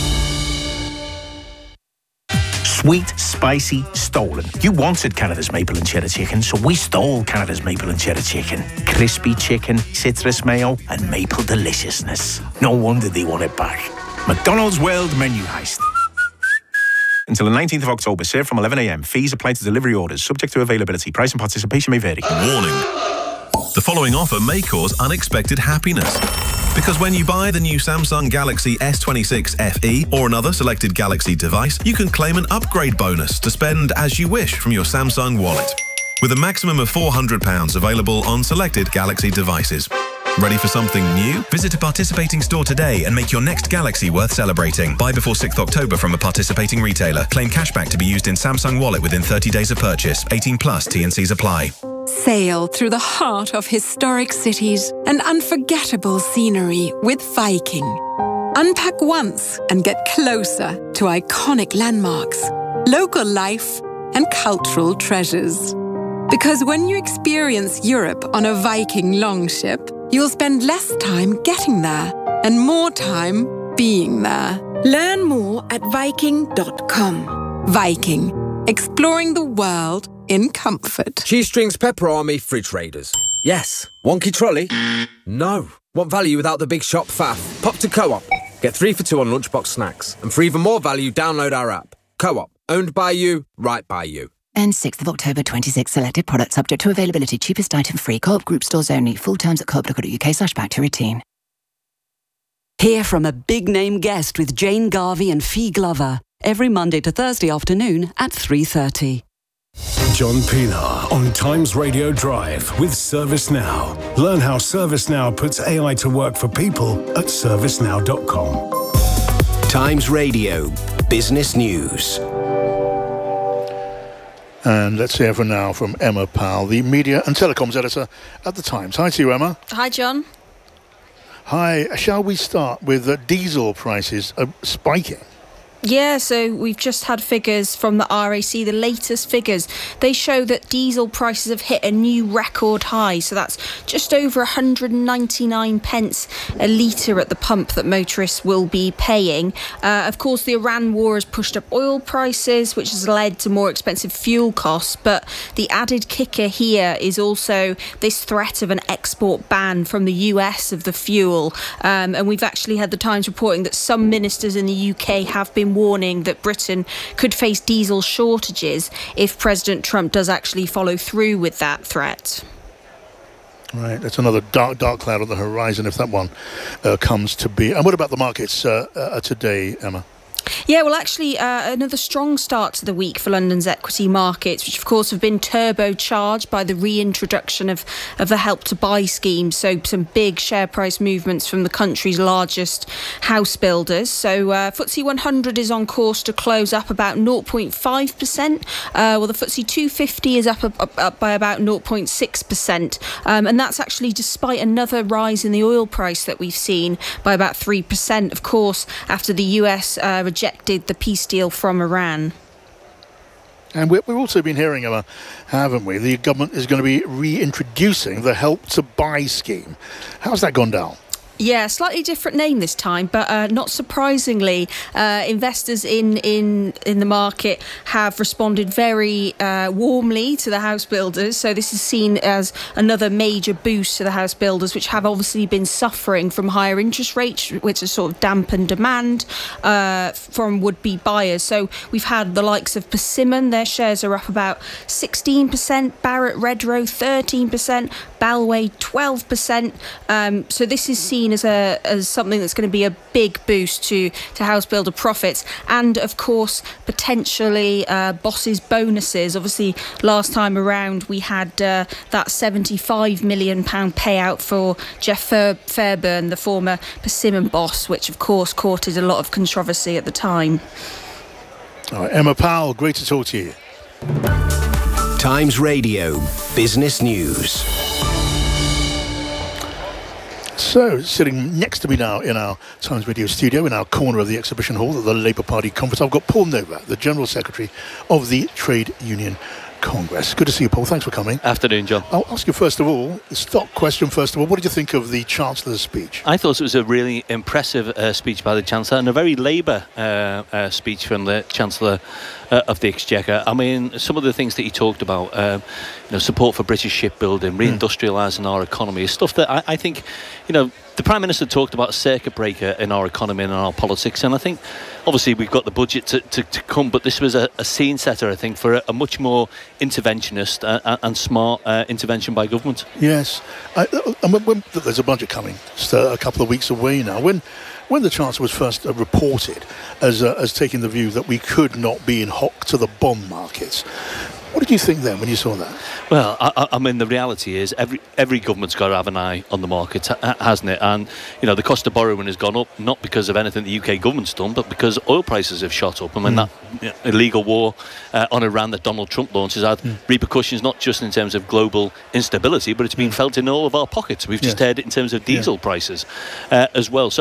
Sweet, spicy, stolen. You wanted Canada's maple and cheddar chicken, so we stole Canada's maple and cheddar chicken. Crispy chicken, citrus mayo, and maple deliciousness. No wonder they want it back. McDonald's World Menu Heist. Until the nineteenth of October, served from eleven a.m. Fees apply to delivery orders, subject to availability. Price and participation may vary. Warning. The following offer may cause unexpected happiness. Because when you buy the new Samsung Galaxy S twenty-six F E or another selected Galaxy device, you can claim an upgrade bonus to spend as you wish from your Samsung wallet. With a maximum of four hundred pounds available on selected Galaxy devices. Ready for something new? Visit a participating store today and make your next Galaxy worth celebrating. Buy before sixth of October from a participating retailer. Claim cashback to be used in Samsung Wallet within thirty days of purchase. eighteen plus, T and Cs apply. Sail through the heart of historic cities and unforgettable scenery with Viking. Unpack once and get closer to iconic landmarks, local life, and cultural treasures. Because when you experience Europe on a Viking longship, you'll spend less time getting there and more time being there. Learn more at Viking dot com. Viking, exploring the world in comfort. Cheese strings pepperami fridge raiders. Yes. Wonky trolley? No. Want value without the big shop faff? Pop to Co-op. Get three for two on lunchbox snacks. And for even more value, download our app. Co-op. Owned by you, right by you. And sixth of October twenty-six. Selected products subject to availability. Cheapest item free. Co-op group stores only. Full terms at co op dot co dot uk slash back to routine. Hear from a big-name guest with Jane Garvey and Fee Glover. Every Monday to Thursday afternoon at three thirty. John Pienaar on Times Radio Drive with ServiceNow. Learn how ServiceNow puts A I to work for people at service now dot com. Times Radio Business News. And let's hear for now from Emma Powell, the Media and Telecoms Editor at The Times. Hi to you, Emma. Hi, John. Hi. Shall we start with uh, diesel prices uh, spiking? Yeah, so we've just had figures from the R A C, the latest figures. They show that diesel prices have hit a new record high. So that's just over one hundred ninety-nine pence a litre at the pump that motorists will be paying. Uh, of course, the Iran war has pushed up oil prices, which has led to more expensive fuel costs. But the added kicker here is also this threat of an export ban from the U S of the fuel. Um, and we've actually had the Times reporting that some ministers in the U K have been warning that Britain could face diesel shortages if President Trump does actually follow through with that threat. Right, that's another dark, dark cloud on the horizon if that one uh, comes to be. And what about the markets uh, uh, today, Emma? Yeah, well, actually, uh, another strong start to the week for London's equity markets, which, of course, have been turbocharged by the reintroduction of, of the Help to Buy scheme. So some big share price movements from the country's largest house builders. So uh, F T S E one hundred is on course to close up about zero point five percent. Uh, well, the F T S E two fifty is up, up, up by about zero point six percent. Um, and that's actually despite another rise in the oil price that we've seen by about three percent, of course, after the U S uh, rejected the peace deal from Iran. And we've also been hearing about, haven't we, the government is going to be reintroducing the Help to Buy scheme. How's that gone down? Yeah, slightly different name this time, but uh, not surprisingly, uh, investors in, in in the market have responded very uh, warmly to the house builders. So this is seen as another major boost to the house builders, which have obviously been suffering from higher interest rates, which has sort of dampened demand uh, from would-be buyers. So we've had the likes of Persimmon, their shares are up about sixteen percent, Barratt Redrow thirteen percent, Bellway twelve percent. Um, so this is seen as a as something that's going to be a big boost to to house builder profits, and of course potentially uh, bosses bonuses. Obviously last time around we had uh, that seventy-five million pound payout for Jeff Fair- Fairburn, the former Persimmon boss, which of course courted a lot of controversy at the time. All right, Emma Powell, great to talk to you. Times Radio Business News. So, sitting next to me now in our Times Radio studio, in our corner of the exhibition hall at the Labour Party conference, I've got Paul Novak, the General Secretary of the Trade Union Congress. Good to see you, Paul. Thanks for coming. Afternoon, John. I'll ask you first of all, the stock question first of all. What did you think of the Chancellor's speech? I thought it was a really impressive uh, speech by the Chancellor, and a very Labour uh, uh, speech from the Chancellor uh, of the Exchequer. I mean, some of the things that he talked about, um, you know, support for British shipbuilding, reindustrialising our economy, is stuff that I, I think, you know, the Prime Minister talked about a circuit breaker in our economy and in our politics, and I think obviously we've got the budget to, to, to come, but this was a, a scene setter, I think, for a, a much more interventionist uh, and smart uh, intervention by government. Yes. I, I mean, when, there's a budget coming, just a, a couple of weeks away now. When when the Chancellor was first uh, reported as uh, as taking the view that we could not be in hock to the bond markets, what did you think then when you saw that? Well, I, I mean, the reality is every every government's got to have an eye on the market, hasn't it? And, you know, the cost of borrowing has gone up, not because of anything the U K government's done, but because oil prices have shot up. I mean, mm. that you know, illegal war uh, on Iran that Donald Trump launched has had mm. repercussions, not just in terms of global instability, but it's been mm. felt in all of our pockets. We've just yes. heard it in terms of diesel yeah. prices uh, as well. So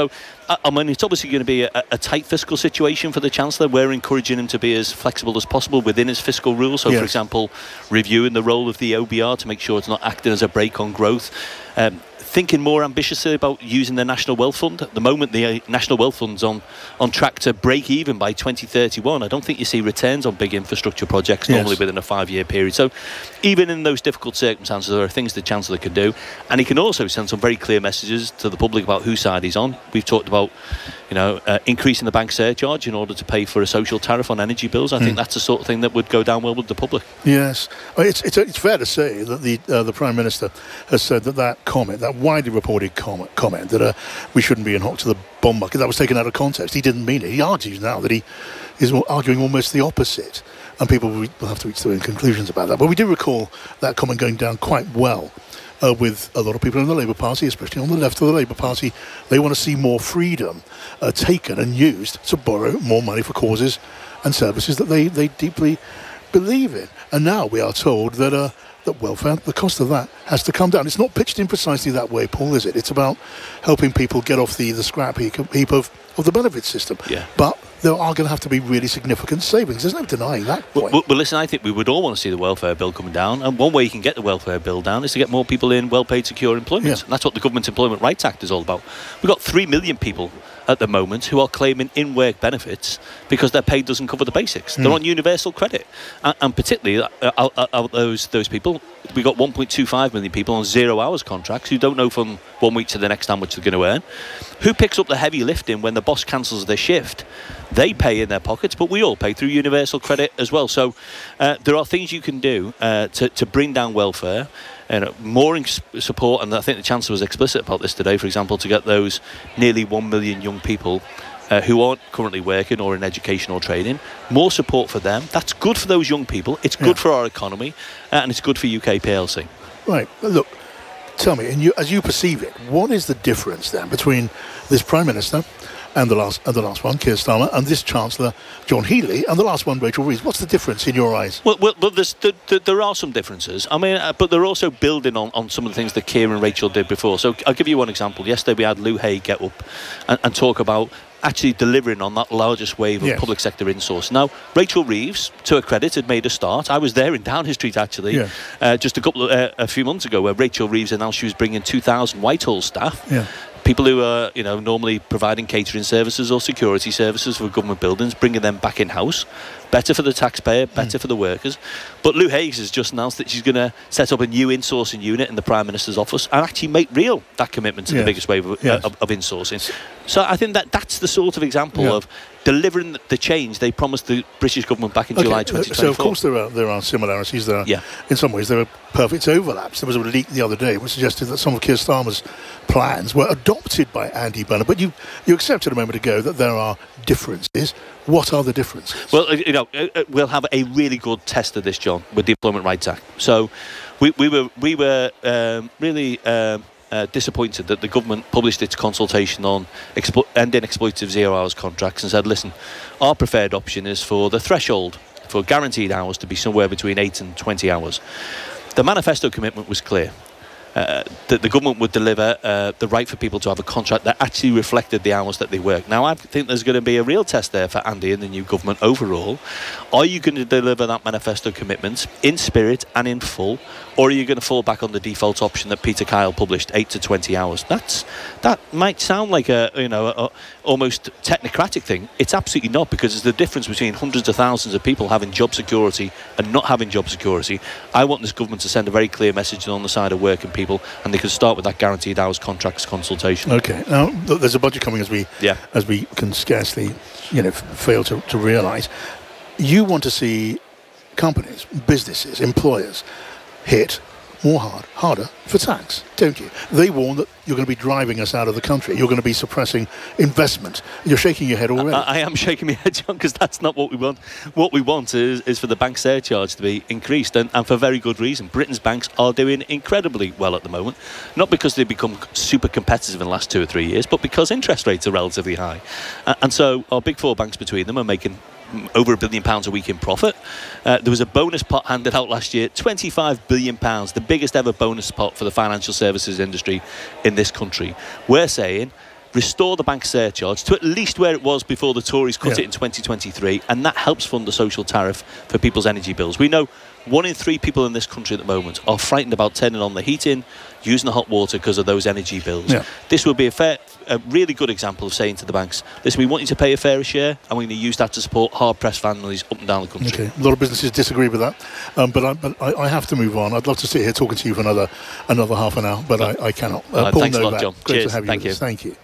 I, I mean, it's obviously going to be a, a tight fiscal situation for the Chancellor. We're encouraging him to be as flexible as possible within his fiscal rules. So, yes. for example, reviewing the role of the O B R to make sure it's not acting as a brake on growth. Um, thinking more ambitiously about using the National Wealth Fund. At the moment, the uh, National Wealth Fund's on, on track to break even by twenty thirty-one. I don't think you see returns on big infrastructure projects normally yes. within a five-year period. So even in those difficult circumstances, there are things the Chancellor can do. And he can also send some very clear messages to the public about whose side he's on. We've talked about, you know, uh, increasing the bank surcharge in order to pay for a social tariff on energy bills. I mm. think that's the sort of thing that would go down well with the public. Yes. It's, it's, it's fair to say that the uh, the Prime Minister has said that that comment, that widely reported comment, comment that uh, we shouldn't be in hock to the bond market, that was taken out of context. He didn't mean it. He argues now that he is arguing almost the opposite, and people will have to reach their own conclusions about that. But we do recall that comment going down quite well uh, with a lot of people in the Labour Party, especially on the left of the Labour Party. They want to see more freedom uh, taken and used to borrow more money for causes and services that they, they deeply believe in. And now we are told that uh, that welfare, the cost of that has to come down. It's not pitched in precisely that way, Paul, is it? It's about helping people get off the, the scrap heap of, of the benefits system. Yeah. But there are going to have to be really significant savings. There's no denying that point. Well, well, listen, I think we would all want to see the welfare bill coming down. And one way you can get the welfare bill down is to get more people in well-paid, secure employment. Yeah. And that's what the Government Employment Rights Act is all about. We've got three million people at the moment who are claiming in-work benefits because their pay doesn't cover the basics. Mm. They're on universal credit. And, and particularly, uh, out, out those those people, we've got one point two five million people on zero-hours contracts who don't know from one week to the next how much they're going to earn. Who picks up the heavy lifting when the boss cancels their shift? They pay in their pockets, but we all pay through universal credit as well. So uh, there are things you can do uh, to, to bring down welfare. And more support, and I think the Chancellor was explicit about this today, for example, to get those nearly one million young people uh, who aren't currently working or in education or training, more support for them. That's good for those young people, it's good yeah. for our economy, uh, and it's good for U K P L C. Right, look, tell me, and you, as you perceive it, what is the difference then between this Prime Minister and the last and the last one, Keir Starmer, and this Chancellor, John Healey, and the last one, Rachel Reeves? What's the difference in your eyes? Well, well, well there's, there, there are some differences. I mean, uh, but they're also building on, on some of the things that Keir and Rachel did before. So I'll give you one example. Yesterday we had Lou Hay get up and, and talk about actually delivering on that largest wave of yes. public sector insource. Now, Rachel Reeves, to her credit, had made a start. I was there in Downing Street, actually, yeah. uh, just a couple of, uh, a few months ago, where Rachel Reeves announced she was bringing two thousand Whitehall staff. Yeah. People who are, you know, normally providing catering services or security services for government buildings, bringing them back in-house. Better for the taxpayer, better mm. for the workers. But Lou Hayes has just announced that she's going to set up a new insourcing unit in the Prime Minister's office and actually make real that commitment to yes. the biggest wave of, yes. uh, of, of insourcing. So I think that that's the sort of example yeah. of delivering the change they promised the British government back in okay. July twenty twenty-four. So of course there are there are similarities there. Yeah. In some ways there are perfect overlaps. There was a leak the other day which suggested that some of Keir Starmer's plans were adopted by Andy Burnham. But you you accepted a moment ago that there are differences. What are the differences? Well, you know, we'll have a really good test of this, John, with the Employment Rights Act. So we, we were we were um, really um, uh, disappointed that the government published its consultation on explo- ending exploitative zero-hours contracts and said, listen, our preferred option is for the threshold for guaranteed hours to be somewhere between eight and twenty hours. The manifesto commitment was clear. Uh, that the government would deliver uh, the right for people to have a contract that actually reflected the hours that they work. Now, I think there's going to be a real test there for Andy and the new government overall. Are you going to deliver that manifesto commitment in spirit and in full, or are you going to fall back on the default option that Peter Kyle published, eight to twenty hours? That's that might sound like a you know a, a almost technocratic thing. It's absolutely not, because there's the difference between hundreds of thousands of people having job security and not having job security. I want this government to send a very clear message on the side of working people. And they could start with that guaranteed hours contracts consultation. Okay. Now, there's a budget coming as we yeah. as we can scarcely, you know, fail to, to realise. You want to see companies, businesses, employers hit more hard, harder for tax, don't you? They warn that you're going to be driving us out of the country. You're going to be suppressing investment. You're shaking your head already. I, I am shaking my head, John, because that's not what we want. What we want is, is for the bank surcharge to be increased, and, and for very good reason. Britain's banks are doing incredibly well at the moment, not because they've become super competitive in the last two or three years, but because interest rates are relatively high. And, and so our big four banks between them are making over a billion pounds a week in profit. Uh, there was a bonus pot handed out last year, twenty-five billion pounds, the biggest ever bonus pot for the financial services industry in this country. We're saying restore the bank surcharge to at least where it was before the Tories cut Yeah. it in twenty twenty-three, and that helps fund the social tariff for people's energy bills. We know one in three people in this country at the moment are frightened about turning on the heating, using the hot water because of those energy bills. Yeah. This would be a fair, a really good example of saying to the banks, listen, we want you to pay a fairer share, and we're going to use that to support hard-pressed families up and down the country. Okay, a lot of businesses disagree with that, um, but, I, but I, I have to move on. I'd love to sit here talking to you for another another half an hour, but I, I cannot. Uh, Uh, Paul thanks a lot, Novak, John. great Cheers. to have you Thank with us. you. Thank you.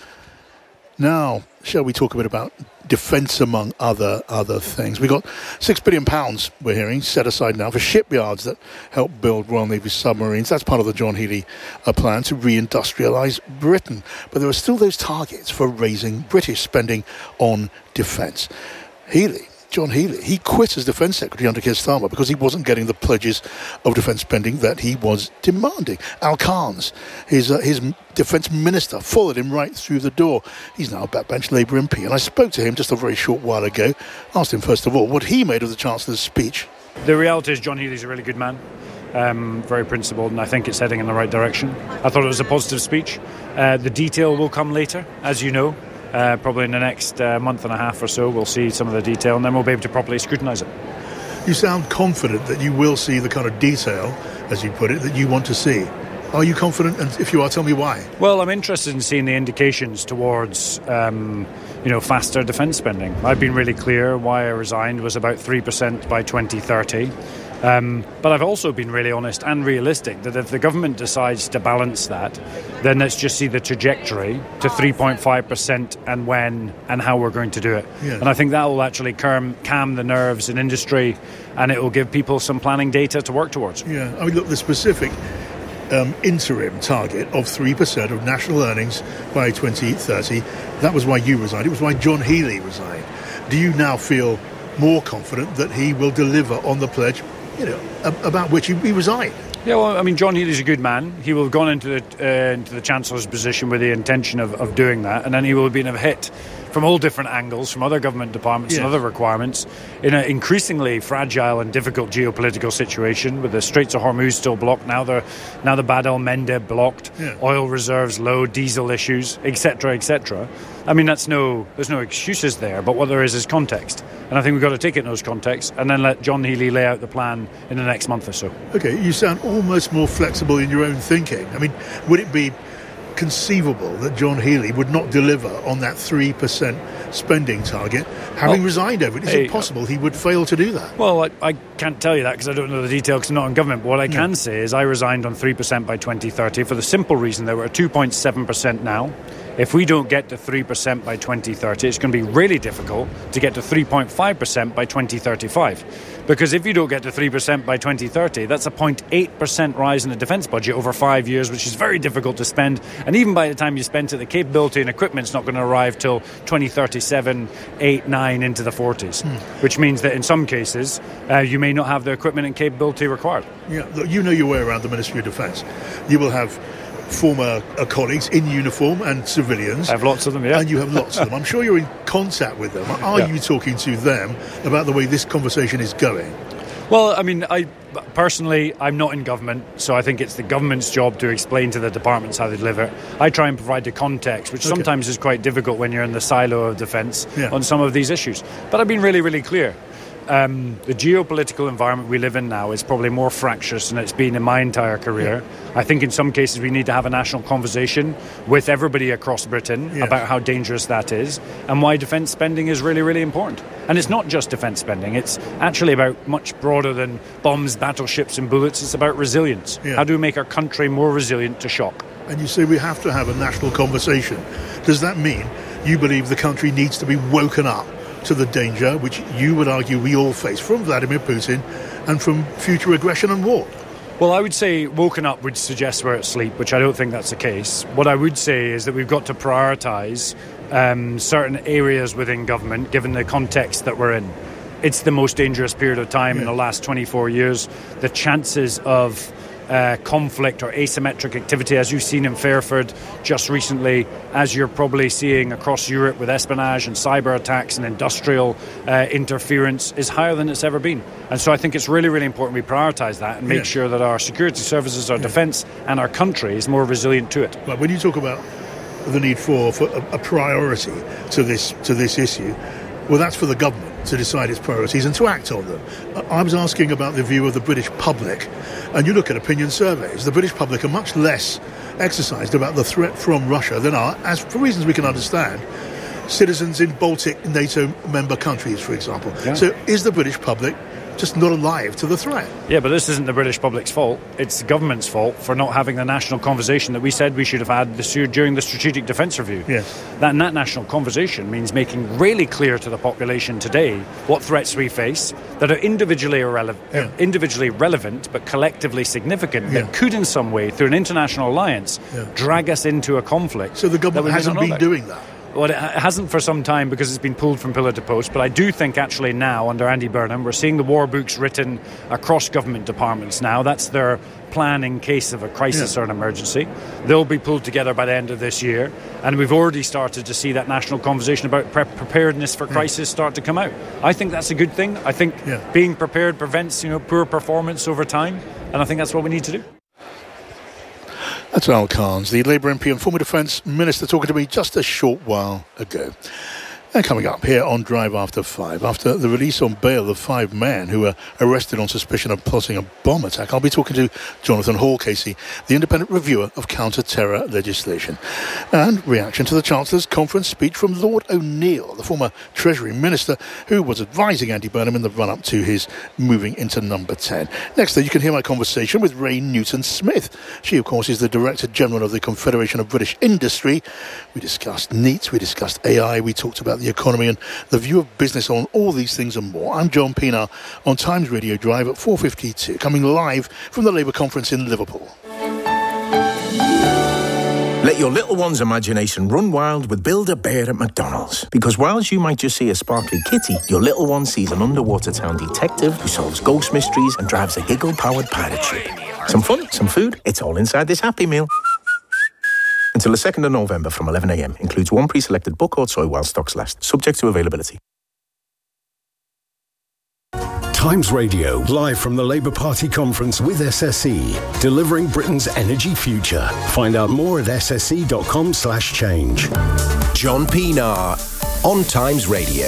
Now, shall we talk a bit about defence among other other things? We've got six billion pounds, we're hearing, set aside now for shipyards that help build Royal Navy submarines. That's part of the John Healey uh, plan to reindustrialise Britain. But there are still those targets for raising British spending on defence. Healey, John Healey, he quit as Defence Secretary under Keir Starmer because he wasn't getting the pledges of defence spending that he was demanding. Al Carnes, his uh, his Defence Minister, followed him right through the door. He's now a backbench Labour M P, and I spoke to him just a very short while ago. Asked him first of all what he made of the Chancellor's speech. The reality is John Healey's a really good man, um, very principled, and I think it's heading in the right direction. I thought it was a positive speech. Uh, the detail will come later, as you know. Uh, probably in the next uh, month and a half or so, we'll see some of the detail, and then we'll be able to properly scrutinise it. You sound confident that you will see the kind of detail, as you put it, that you want to see. Are you confident? And if you are, tell me why. Well, I'm interested in seeing the indications towards, um, you know, faster defence spending. I've been really clear why I resigned was about three percent by twenty thirty. Um, but I've also been really honest and realistic that if the government decides to balance that, then let's just see the trajectory to three point five percent and when and how we're going to do it. Yeah. And I think that will actually calm, calm the nerves in industry, and it will give people some planning data to work towards. Yeah, I mean, look, the specific um, interim target of three percent of national earnings by twenty thirty, that was why you resigned. It was why John Healey resigned. Do you now feel more confident that he will deliver on the pledge, you know, about which he resigned? Yeah, well, I mean, John Healey's a good man. He will have gone into the uh, into the Chancellor's position with the intention of, of doing that, and then he will have been hit from all different angles, from other government departments Yeah. and other requirements, in an increasingly fragile and difficult geopolitical situation, with the Straits of Hormuz still blocked, now the now the Bab el-Mandeb blocked, Yeah. oil reserves low, diesel issues, et cetera, et cetera. I mean, that's no, there's no excuses there, but what there is is context. And I think we've got to take it in those contexts and then let John Healey lay out the plan in the next month or so. Okay, you sound almost more flexible in your own thinking. I mean, would it be conceivable that John Healey would not deliver on that three percent spending target, having Well, resigned over it? Is hey, it possible he would fail to do that? Well, I, I can't tell you that because I don't know the detail because I'm not in government. But what I No. can say is I resigned on three percent by twenty thirty for the simple reason that we're at two point seven percent now. If we don't get to three percent by twenty thirty, it's going to be really difficult to get to three point five percent by twenty thirty-five. Because if you don't get to three percent by twenty thirty, that's a zero point eight percent rise in the defence budget over five years, which is very difficult to spend. And even by the time you spend it, the capability and equipment's not going to arrive till twenty thirty-seven, eight, nine, into the forties. Hmm. Which means that in some cases, uh, you may not have the equipment and capability required. Yeah, look, you know your way around the Ministry of Defence. You will have former uh, colleagues in uniform and civilians. I have lots of them, yeah. And you have lots of them. I'm sure you're in contact with them. Are Yeah. you talking to them about the way this conversation is going? Well, I mean, I personally, I'm not in government, so I think it's the government's job to explain to the departments how they deliver. I try and provide the context, which Okay. sometimes is quite difficult when you're in the silo of defence Yeah. on some of these issues. But I've been really, really clear. Um, the geopolitical environment we live in now is probably more fractious than it's been in my entire career. I think in some cases we need to have a national conversation with everybody across Britain Yes. about how dangerous that is and why defence spending is really, really important. And it's not just defence spending, it's actually about much broader than bombs, battleships and bullets. It's about resilience. Yeah. How do we make our country more resilient to shock? And you say we have to have a national conversation. Does that mean you believe the country needs to be woken up to the danger which you would argue we all face from Vladimir Putin and from future aggression and war? Well, I would say woken up would suggest we're asleep, which I don't think that's the case. What I would say is that we've got to prioritise um, certain areas within government, given the context that we're in. It's the most dangerous period of time in the last twenty-four years. The chances of uh, conflict or asymmetric activity, as you've seen in Fairford just recently, as you're probably seeing across Europe with espionage and cyber attacks and industrial uh, interference, is higher than it's ever been. And so I think it's really, really important we prioritise that and make Yes. sure that our security services, our defence and our country is more resilient to it. But when you talk about the need for, for a, a priority to this to this issue, well, that's for the government to decide its priorities and to act on them. I was asking about the view of the British public, and you look at opinion surveys, the British public are much less exercised about the threat from Russia than are, as for reasons we can understand, citizens in Baltic NATO member countries, for example. Yeah. So is the British public just not alive to the threat? Yeah, but this isn't the British public's fault. It's the government's fault for not having the national conversation that we said we should have had this year during the Strategic Defence Review. Yes. That, that national conversation means making really clear to the population today what threats we face that are individually irrele- yeah. individually relevant but collectively significant, yeah. that could in some way, through an international alliance, yeah. drag us into a conflict. So the government hasn't been about. doing that? Well, it hasn't for some time because it's been pulled from pillar to post, but I do think actually now, under Andy Burnham, we're seeing the war books written across government departments now. That's their plan in case of a crisis yeah. or an emergency. They'll be pulled together by the end of this year, and we've already started to see that national conversation about pre- preparedness for crisis yeah. start to come out. I think that's a good thing. I think yeah. being prepared prevents, you know, poor performance over time, and I think that's what we need to do. That's Al Carnes, the Labour M P and former Defence Minister, talking to me just a short while ago. And coming up here on Drive After Five, after the release on bail of five men who were arrested on suspicion of plotting a bomb attack, I'll be talking to Jonathan Hall, Casey, the independent reviewer of counter-terror legislation. And reaction to the Chancellor's conference speech from Lord O'Neill, the former Treasury Minister, who was advising Andy Burnham in the run-up to his moving into number ten. Next, though, you can hear my conversation with Ray Newton-Smith. She, of course, is the Director General of the Confederation of British Industry. We discussed NEET, we discussed A I, we talked about the economy and the view of business on all these things and more. I'm John Pienaar on Times Radio Drive at four fifty-two, coming live from the Labour conference in Liverpool. Let your little one's imagination run wild with Build-A-Bear at McDonald's. Because whilst you might just see a sparkly kitty, your little one sees an underwater town detective who solves ghost mysteries and drives a giggle-powered pirate ship. Some fun, some food, it's all inside this Happy Meal. Until the second of November from eleven a m. Includes one pre-selected book or toy while stocks last. Subject to availability. Times Radio, live from the Labour Party conference with S S E, delivering Britain's energy future. Find out more at sse.com slash change. John Pienaar on Times Radio.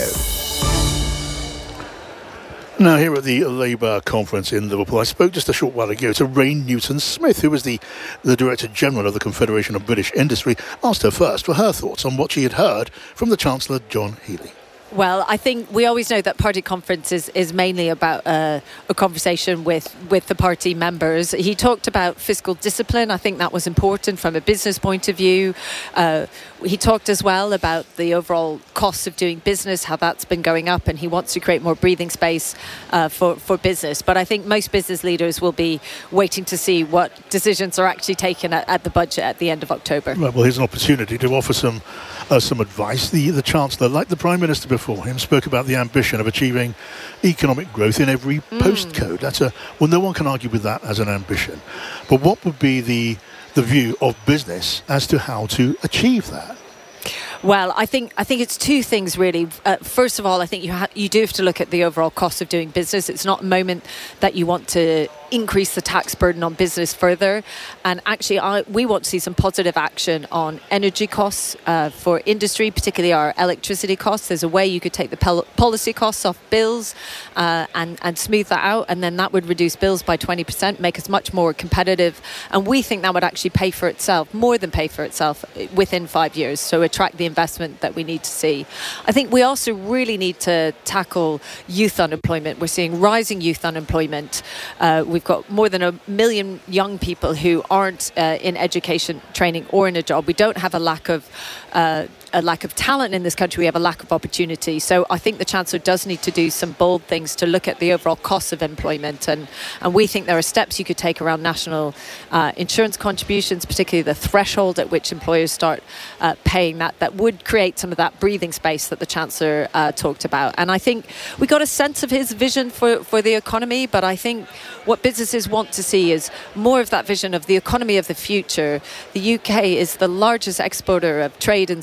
Now, here at the Labour conference in Liverpool, I spoke just a short while ago to Ray Newton-Smith, who was the, the Director General of the Confederation of British Industry. Asked her first for her thoughts on what she had heard from the Chancellor, John Healey. Well, I think we always know that party conference is, is mainly about uh, a conversation with, with the party members. He talked about fiscal discipline. I think that was important from a business point of view. Uh, he talked as well about the overall costs of doing business, how that's been going up, and he wants to create more breathing space uh, for, for business. But I think most business leaders will be waiting to see what decisions are actually taken at, at the budget at the end of October. Right, well, here's an opportunity to offer some uh, some advice. The, the Chancellor, like the Prime Minister before him, spoke about the ambition of achieving economic growth in every mm. postcode. That's a well, no one can argue with that as an ambition. But what would be the the view of business as to how to achieve that? Well, I think I think it's two things really. Uh, first of all, I think you ha- you do have to look at the overall cost of doing business. It's not a moment that you want to increase the tax burden on business further. And actually, I, we want to see some positive action on energy costs uh, for industry, particularly our electricity costs. There's a way you could take the pel- policy costs off bills uh, and, and smooth that out. And then that would reduce bills by twenty percent, make us much more competitive. And we think that would actually pay for itself, more than pay for itself within five years. So attract the investment that we need to see. I think we also really need to tackle youth unemployment. We're seeing rising youth unemployment. Uh, we've got more than a million young people who aren't uh, in education, training or in a job. We don't have a lack of uh, a lack of talent in this country. We have a lack of opportunity. So I think the Chancellor does need to do some bold things to look at the overall cost of employment. And, and we think there are steps you could take around national uh, insurance contributions, particularly the threshold at which employers start uh, paying that, that would create some of that breathing space that the Chancellor uh, talked about. And I think we got a sense of his vision for, for the economy, but I think what businesses want to see is more of that vision of the economy of the future. The U K is the largest exporter of trade and services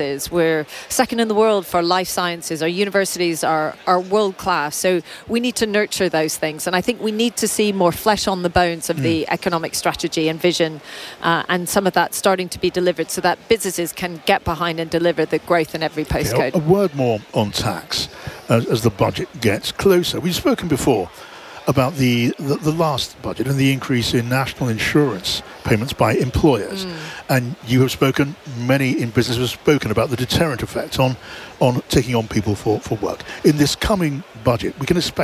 businesses. We're second in the world for life sciences. Our universities are, are world class. So we need to nurture those things. And I think we need to see more flesh on the bones of mm. the economic strategy and vision, uh, and some of that starting to be delivered so that businesses can get behind and deliver the growth in every postcode. Okay, a word more on tax as, as the budget gets closer. We've spoken before about the, the, the last budget and the increase in national insurance payments by employers. Mm. And you have spoken, many in business have spoken about the deterrent effect on, on taking on people for, for work. In this coming budget, we can expect